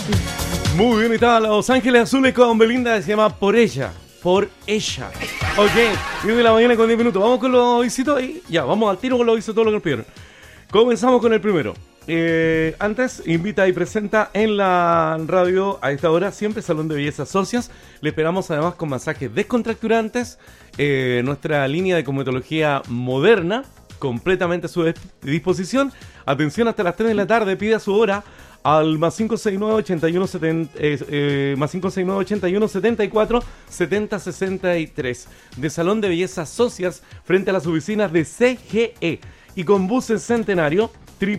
Muy bien, estaba Los Ángeles Azules con Belinda, se llama Por Ella. Por Ella. Ok, 10 de la mañana con 10 minutos. Vamos con los visitos y ya, vamos al tiro con los visitos, todo lo que pidieron. Comenzamos con el primero. Antes, invita y presenta en la radio a esta hora siempre Salón de Belleza Socias. Le esperamos además con masajes descontracturantes, nuestra línea de cosmetología moderna, completamente a su disposición. Atención, hasta las 3 de la tarde, pida su hora al más 569-8174-7063 de Salón de Belleza Socias frente a las oficinas de CGE y con Buses Centenario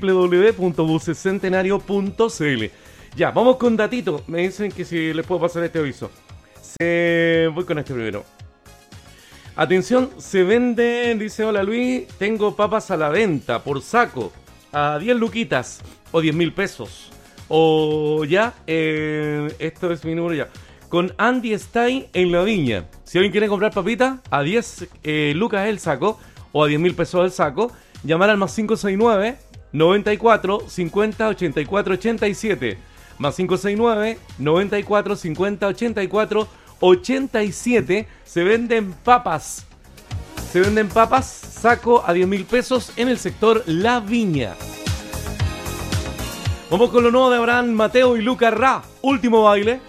www.busescentenario.cl. Ya, vamos con datito. Me dicen que si les puedo pasar este aviso. Voy con este primero. Atención, se vende, dice hola Luis, tengo papas a la venta por saco a 10 luquitas o 10.000 pesos. O ya, esto es mi número ya. Con Andy Stein en la viña. Si alguien quiere comprar papitas, a 10 lucas el saco o a 10.000 pesos el saco, llamar al más 569 94 50 84 87. Más 569 94 50 84 87. Se venden papas. Se venden papas, saco a 10.000 pesos en el sector La Viña. Vamos con lo nuevo de Abraham Mateo y Luca Ra. Último baile.